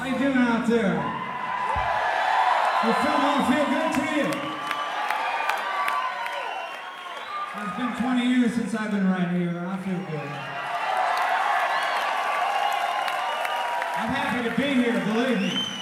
How you doing out there? Does film all feel good to you? It's been 20 years since I've been right here. I feel good. I'm happy to be here, believe me.